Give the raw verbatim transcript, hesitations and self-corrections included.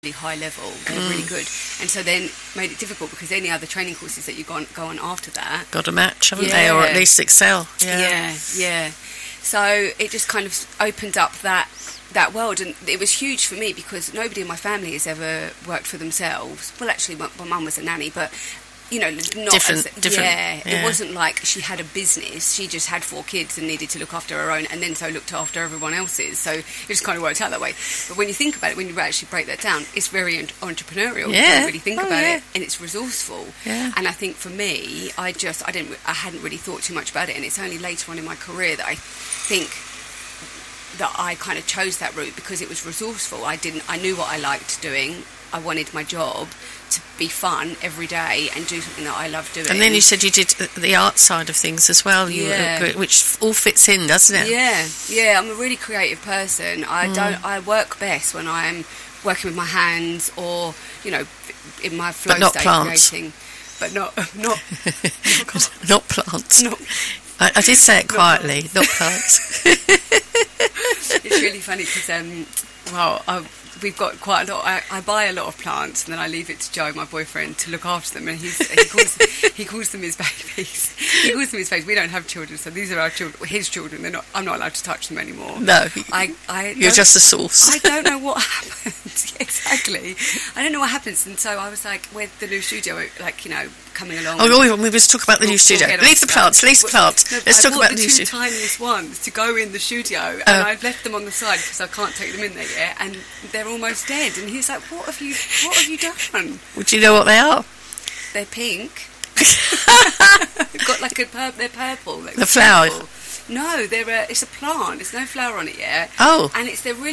really high level. They're mm. really good. And so then made it difficult because any other training courses that you go on, go on after that... Got to match, haven't yeah. they? Or at least excel. Yeah. yeah, yeah. So it just kind of opened up that that world, and it was huge for me because nobody in my family has ever worked for themselves. Well, actually, my, my mum was a nanny, but... You know, not different, as, different. Yeah, yeah, it wasn't like she had a business. She just had four kids and needed to look after her own, and then so looked after everyone else's. So it just kind of worked out that way. But when you think about it, when you actually break that down, it's very entrepreneurial. Yeah. You don't really think oh, about yeah. it, and it's resourceful. Yeah. And I think for me, I just I didn't I hadn't really thought too much about it, and it's only later on in my career that I think that I kind of chose that route because it was resourceful. I didn't. I knew what I liked doing. I wanted my job to be fun every day and do something that I love doing. And then you said you did the art side of things as well, you, yeah. which all fits in, doesn't it? Yeah, yeah. I'm a really creative person. I mm. don't. I work best when I'm working with my hands, or you know, in my flow but not state plants. creating. But not not not, not plants. Not, I, I did say it quietly. Not, not plants. It's really funny because um, well. I, We've got quite a lot. I, I buy a lot of plants, and then I leave it to Joe, my boyfriend, to look after them. And he's, he calls he calls them his babies. He calls them his babies. We don't have children, so these are our children, his children. They're not. I'm not allowed to touch them anymore. No, I, I you're just a source. I don't know what happens exactly. I don't know what happens, and so I was like, with the new studio, like you know, coming along. Oh, we we was talking about the we'll, new studio. We'll leave the plants. Leave the plants. No, Let's I talk about the, the new two studio. tiniest ones to go in the studio, and uh, I've left them on the side because I can't take them in there yet, and they're almost dead. And he's like, "What have you? What have you done?" Would you know what they are? They're pink. Got like a pur- they're purple. Like the flower. Purple. No, they're a, it's a plant. There's no flower on it yet. Oh, and it's they're really